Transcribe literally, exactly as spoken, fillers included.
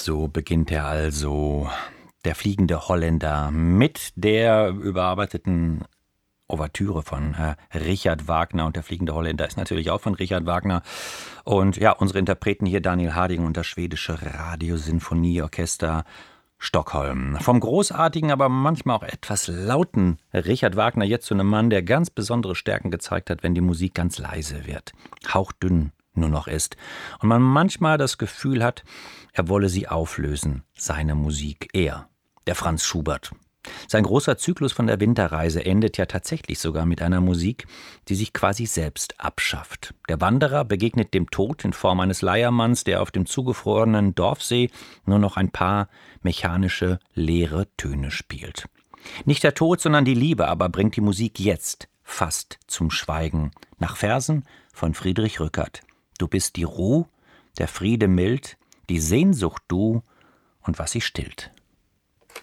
So beginnt er also, der fliegende Holländer, mit der überarbeiteten Ouvertüre von äh, Richard Wagner. Und der fliegende Holländer ist natürlich auch von Richard Wagner. Und ja, unsere Interpreten hier Daniel Harding und das schwedische Radiosinfonieorchester Stockholm. Vom großartigen, aber manchmal auch etwas lauten Richard Wagner jetzt zu einem Mann, der ganz besondere Stärken gezeigt hat, wenn die Musik ganz leise wird, hauchdünn nur noch ist und man manchmal das Gefühl hat, er wolle sie auflösen, seine Musik. Er, der Franz Schubert. Sein großer Zyklus von der Winterreise endet ja tatsächlich sogar mit einer Musik, die sich quasi selbst abschafft. Der Wanderer begegnet dem Tod in Form eines Leiermanns, der auf dem zugefrorenen Dorfsee nur noch ein paar mechanische, leere Töne spielt. Nicht der Tod, sondern die Liebe aber bringt die Musik jetzt fast zum Schweigen. Nach Versen von Friedrich Rückert. Du bist die Ruh, der Friede mild, die Sehnsucht du und was sie stillt.